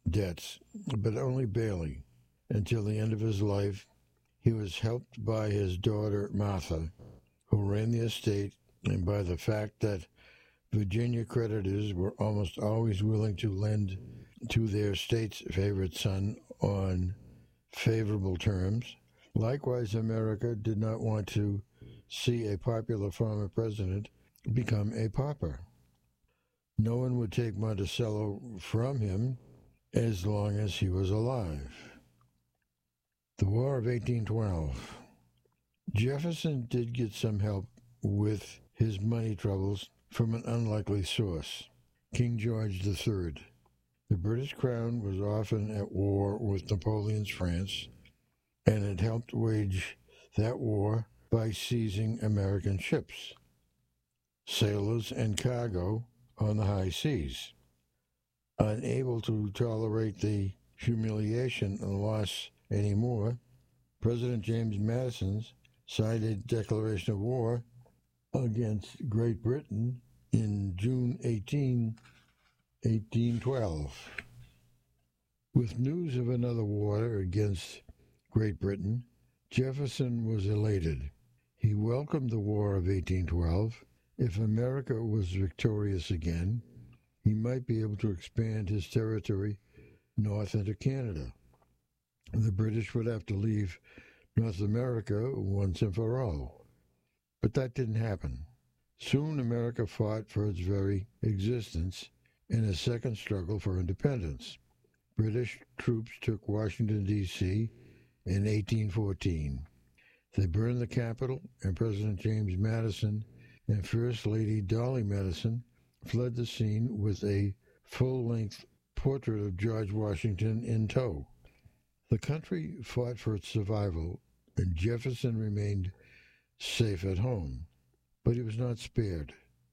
debts, but only barely. Until the end of his life, he was helped by his daughter Martha, who ran the estate, and by the fact that Virginia creditors were almost always willing to lend to their state's favorite son on favorable terms. Likewise, America did not want to see a popular former president become a pauper. No one would take Monticello from him as long as he was alive. The War of 1812. Jefferson did get some help with his money troubles from an unlikely source, King George III. The British crown was often at war with Napoleon's France, and it helped wage that war by seizing American ships, sailors, and cargo on the high seas. Unable to tolerate the humiliation and loss anymore, President James Madison signed a declaration of war against Great Britain in June 1812. With news of another war against Great Britain, Jefferson was elated. He welcomed the War of 1812. If America was victorious again, he might be able to expand his territory north into Canada. The British would have to leave North America once and for all. But that didn't happen. Soon America fought for its very existence in a second struggle for independence. British troops took Washington, D.C. in 1814. They burned the Capitol, and President James Madison and First Lady Dolly Madison fled the scene with a full-length portrait of George Washington in tow. The country fought for its survival, and Jefferson remained safe at home, but he was not spared.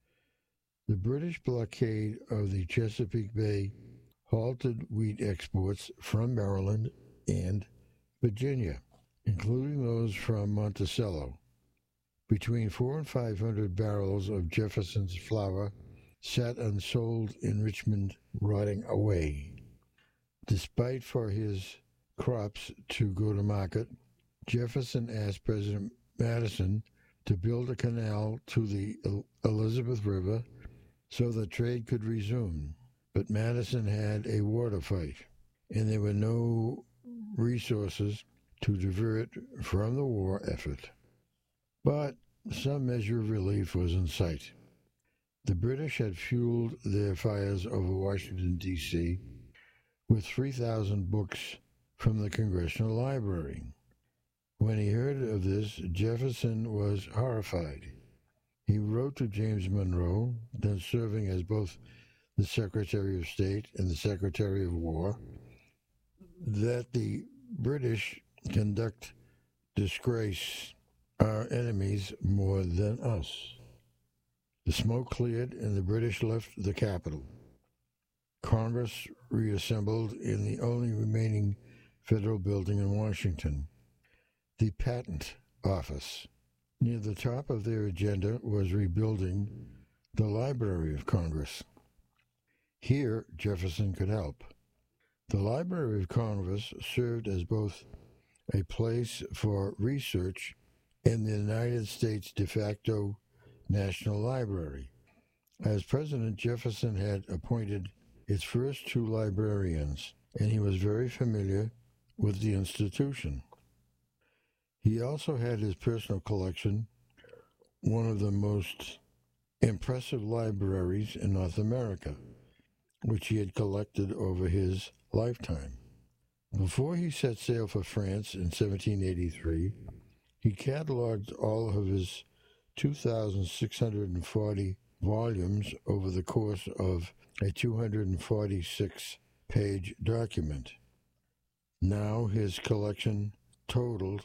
The British blockade of the Chesapeake Bay halted wheat exports from Maryland and Virginia, including those from Monticello. Between 400 and 500 barrels of Jefferson's flour sat unsold in Richmond, rotting away. Despite for his crops to go to market, Jefferson asked President Madison to build a canal to the Elizabeth River so the trade could resume. But Madison had a water fight, and there were no resources to divert from the war effort. But some measure of relief was in sight. The British had fueled their fires over Washington, D.C. with 3,000 books from the Congressional Library. When he heard of this, Jefferson was horrified. He wrote to James Monroe, then serving as both the Secretary of State and the Secretary of War, that the British conduct disgrace our enemies more than us. The smoke cleared and the British left the capital. Congress reassembled in the only remaining federal building in Washington, the Patent Office. Near the top of their agenda was rebuilding the Library of Congress. Here, Jefferson could help. The Library of Congress served as both a place for research and the United States de facto National Library, as President Jefferson had appointed its first two librarians, and he was very familiar with the institution. He also had his personal collection, one of the most impressive libraries in North America, which he had collected over his lifetime. Before he set sail for France in 1783, he cataloged all of his 2,640 volumes over the course of a 246-page document. Now his collection totaled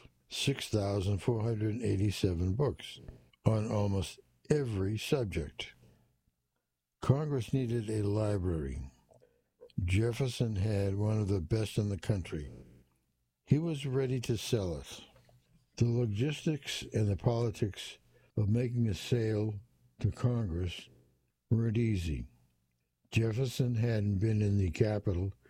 6,487 books on almost every subject. Congress needed a library. Jefferson had one of the best in the country. He was ready to sell it. The logistics and the politics of making a sale to Congress weren't easy. Jefferson hadn't been in the Capitol